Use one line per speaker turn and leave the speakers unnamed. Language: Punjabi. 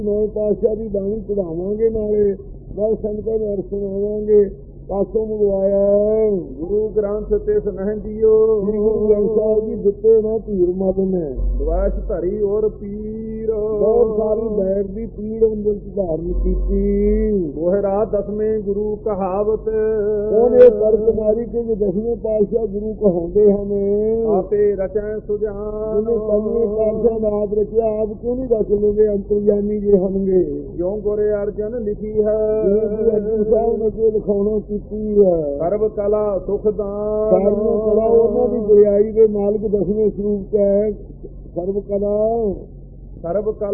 ਨੌ ਪਾਤਸ਼ਾਹ ਦੀ ਬਾਣੀ ਚੜਾਵਾਂਗੇ, ਨਾਲੇ ਨਾਲ ਸੰਗਤਾਂ ਨੂੰ ਅਰਥ ਸੁਣਾਵਾਂਗੇ। ਪਾਸੋਂ ਮੰਗਵਾਇਆ
ਗੁਰੂ ਗ੍ਰੰਥ ਤੇ ਸੁਨਹਿੰਦੀਓ,
ਸ੍ਰੀ ਗੁਰੂ ਗ੍ਰੰਥ ਸਾਹਿਬ ਜੀ ਦਿੱਤੇ ਨਾ ਧੀਰ ਮਤ ਨੇ।
ਦਵਾਸ਼ ਧਰੀ ਔਰ ਪੀਰ,
ਬਹੁਤ ਸਾਰੀ ਬੈਰ ਦੀ ਪੀੜ ਅੰਦਰ ਧਾਰਨ ਕੀਤੀ।
ਮੋਹਰਾ ਦਸਵੇਂ ਗੁਰੂ ਕਹਾਵਤ,
ਉਹਨੇ ਪਰਤ ਮਾਰੀ ਕਿ ਜੇ ਦਸਵੇਂ ਪਾਤਸ਼ਾਹ ਗੁਰੂ ਕਹਾਉਂਦੇ ਹਨ,
ਆਪੇ ਰਚੈ ਸੁਜਾਨ।
ਉਹਨੇ ਪੰਜਵੇਂ ਪਾਤਸ਼ਾਹ ਦਾ ਆਪ ਰਚਿਆ, ਆਪ ਕਿਉਂ ਨਹੀਂ ਰਚ ਲੈਂਦੇ? ਅੰਤਰਜਾਮੀ ਜੇ ਹੋਣਗੇ।
ਜਿਉਂ ਗੁਰ ਅਰਜਨ ਲਿਖੀ ਹੈ,
ਅਰਜਨ ਸਾਹਿਬ ਨੇ ਜੋ ਲਿਖਾਉਣਾ ਕੀਤੀ ਹੈ।
ਸਰਬ ਕਲਾ ਸੁਖ ਦਾਨ,
ਸਾਰੀਆਂ ਕਲਾ ਉਹਨਾਂ ਦੀ ਗੁਰਿਆਈ ਦੇ ਮਾਲਕ ਦਸਵੇਂ ਸਰੂਪ ਚ ਹੈ। ਸਰਬ ਕਲਾ
ਸਰਬ ਕਲਾ